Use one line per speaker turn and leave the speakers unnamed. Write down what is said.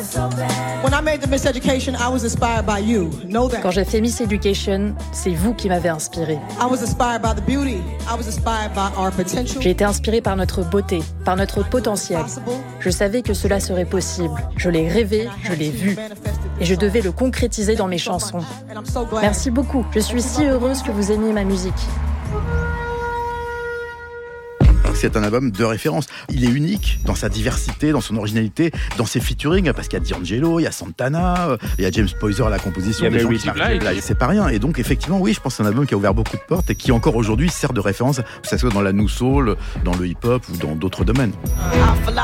Quand j'ai fait Miss Education, c'est vous qui m'avez inspirée. J'ai été inspirée par notre beauté, par notre potentiel. Je savais que cela serait possible. Je l'ai rêvé, je l'ai vu. Et je devais le concrétiser dans mes chansons. Merci beaucoup. Je suis si heureuse que vous aimiez ma musique.
C'est un album de référence. Il est unique dans sa diversité, dans son originalité, dans ses featuring, parce qu'il y a D'Angelo, il y a Santana, il y a James Poyser à la composition.
Il y a Mary J. Blige.
C'est pas rien. Et donc, effectivement, oui, je pense que c'est un album qui a ouvert beaucoup de portes et qui, encore aujourd'hui, sert de référence, que ce soit dans la new soul, dans le hip-hop ou dans d'autres domaines.